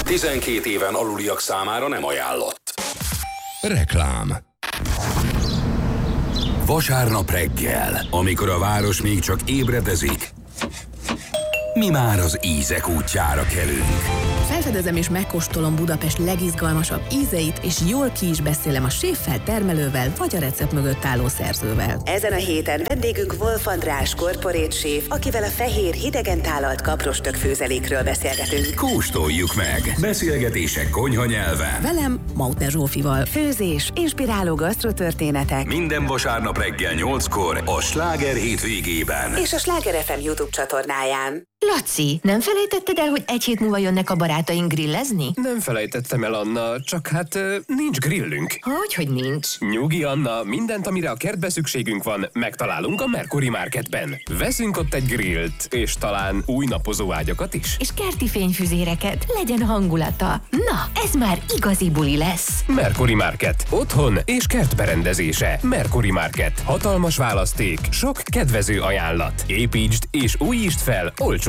12 éven aluliak számára nem ajánlott. Reklám. Vasárnap reggel, amikor a város még csak ébredezik, mi már az ízek útjára kelünk. Felfedezem és megkóstolom Budapest legizgalmasabb ízeit, és jól ki is beszélem a séffel, termelővel, vagy a recept mögött álló szerzővel. Ezen a héten vendégünk Wolf András, corporate séf, akivel a fehér, hidegen tálalt kaprostök főzelékről beszélgetünk. Kóstoljuk meg! Beszélgetések konyha nyelven. Velem, Mautner Zsófival. Főzés, inspiráló gasztrotörténetek. Minden vasárnap reggel 8-kor a Sláger hétvégében. És a Sláger FM YouTube csatornáján. Laci, nem felejtetted el, hogy egy hét múlva jönnek a barátaink grillezni? Nem felejtettem el, Anna, csak hát nincs grillünk. Hogy nincs? Nyugi, Anna, mindent, amire a kertbe szükségünk van, megtalálunk a Mercury Marketben. Veszünk ott egy grillt, és talán új napozó ágyakat is. És kerti fényfüzéreket, legyen hangulata. Na, ez már igazi buli lesz. Mercury Market. Otthon és kertberendezése. Mercury Market. Hatalmas választék, sok kedvező ajánlat. Építsd és újítsd fel olcsóbban.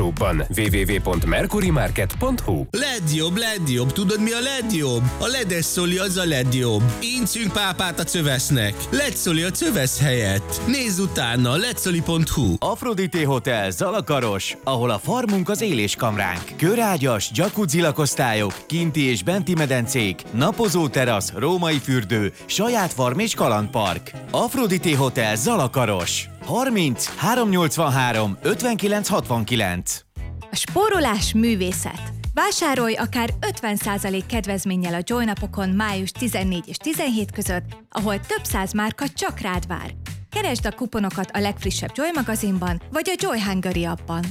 www.mercurymarket.hu. Legjobb, tudod mi a legjobb? A ledes szoli az a legjobb. Incünk pápát a cövesznek. Ledszoli a cövesz helyett. Nézz utána, ledszoli.hu. Aphrodite Hotel Zalakaros, ahol a farmunk az éléskamránk. Körágyas, jacuzzi lakosztályok, kinti és benti medencék, napozó terasz, római fürdő, saját farm és kalandpark. Aphrodite Hotel Zalakaros. 30 383 59 69. A spórolás művészet. Vásárolj akár 50% kedvezménnyel a Joy napokon május 14 és 17 között, ahol több száz márka csak rád vár. Keresd a kuponokat a legfrissebb Joy magazinban, vagy a Joy Hungary appban.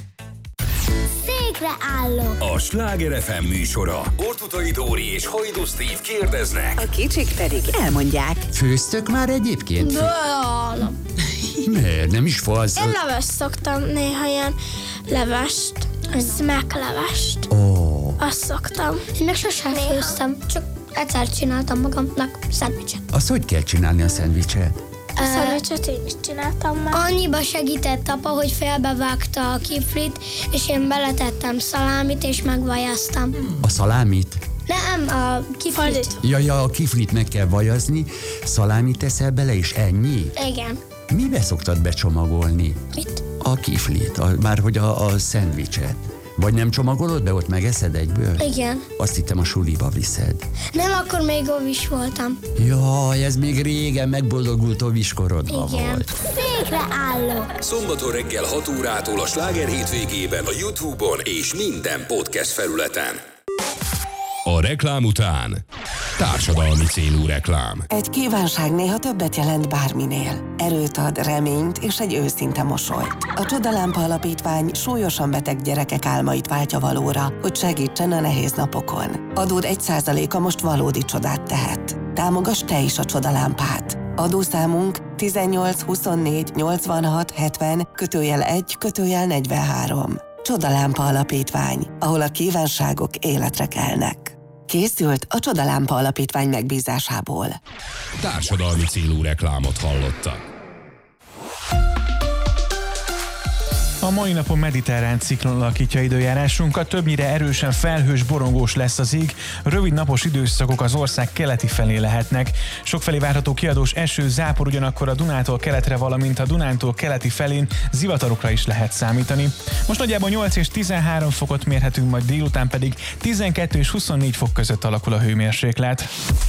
Székre állok! A Sláger FM műsora. Ortutai Dóri és Hajdú Steve kérdeznek. A kicsik pedig elmondják. Főztök már egyébként? Bálom. Miért? Nem is fasz? Én levest szoktam, néha ilyen levest, zmeklevest. Azt szoktam. Én meg sosem főztem, csak egyszer csináltam magamnak szendvicset. Azt hogy kell csinálni a szendvicset? A szendvicset én is csináltam már. Annyiba segített apa, hogy félbevágta a kiflit, és én beletettem szalámit, és megvajaztam. A szalámit? Nem, a kiflit. Ja, a kiflit meg kell vajazni, szalámit teszel bele, és ennyi? Igen. Mibe szoktad becsomagolni? Mit? A kiflit, márhogy a szendvicset. Vagy nem csomagolod be, ott megeszed egyből? Igen. Azt hittem, a suliba viszed. Nem, akkor még óvis voltam. Jaj, ez még régen megboldogult óviskorodban volt. Székre állok! Szombaton reggel 6 órától a Sláger hétvégében a YouTube-on és minden podcast felületen. A reklám után társadalmi célú reklám. Egy kívánság néha többet jelent bárminél. Erőt ad, reményt és egy őszinte mosolyt. A Csodalámpa Alapítvány súlyosan beteg gyerekek álmait váltja valóra, hogy segítsen a nehéz napokon. Adód 1%-a most valódi csodát tehet. Támogass te is a Csodalámpát. Adószámunk 18 24 86 70 /1/43. Csodalámpa Alapítvány, ahol a kívánságok életre kelnek. Készült a Csodalámpa Alapítvány megbízásából. Társadalmi célú reklámot hallottak. A mai napon mediterrán ciklon alakítja időjárásunkat, többnyire erősen felhős, borongós lesz az ég, rövid napos időszakok az ország keleti felé lehetnek. Sokfelé várható kiadós eső, zápor, ugyanakkor a Dunától keletre, valamint a Dunántól keleti felén zivatarokra is lehet számítani. Most nagyjából 8 és 13 fokot mérhetünk, majd délután pedig 12 és 24 fok között alakul a hőmérséklet.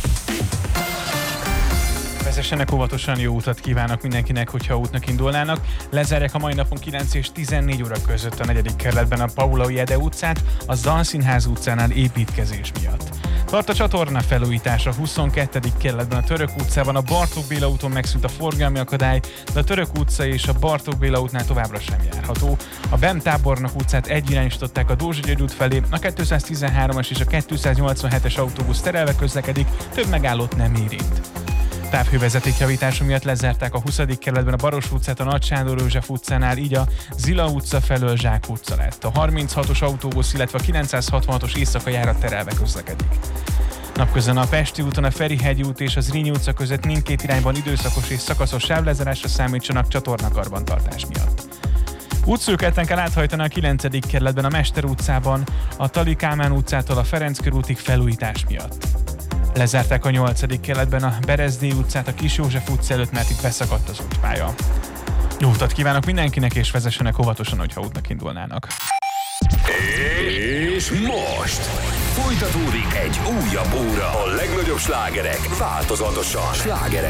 Vezessenek óvatosan, jó utat kívánok mindenkinek, hogyha útnak indulnának. Lezárják a mai napon 9 és 14 óra között a 4. kerületben a Paula Ujede utcát, a Zalszínház utcánál építkezés miatt. Tart a csatorna felújítás a 22. kerületben a Török utcában, a Bartók Béla úton megszűnt a forgalmi akadály, de a Török utca és a Bartók Béla útnál továbbra sem járható. A Bem Tábornok utcát egyirányosították a Dózsa György út felé, a 213-as és a 287-es autóbusz terelve közlekedik, több megállót nem érint. Távhővezetékjavítása miatt lezárták a 20. kerületben a Baros utcát, a Nagy Sándor József utcánál, így a Zila utca felől Zsák utca lett. A 36-os autóbusz, illetve a 966-os éjszaka járat terelve közlekedik. Napközben a Pesti úton a Ferihegyi út és az Zrínyi utca között mindkét irányban időszakos és szakaszos sávlezárásra számítsanak csatornakarbantartás miatt. Útszűkülten kell áthajtani a 9. kerületben a Mester utcában, a Tali Kálmán utcától a Ferenc körútig felújítás miatt. Lezárták a 8. kerületben a Berezné utcát a Kis József utca előtt, mert itt beszakadt az útpálya. Jó utat kívánok mindenkinek, és vezessenek óvatosan, hogyha útnak indulnának. És most folytatódik egy újabb óra. A legnagyobb slágerek változatosan. Slágerek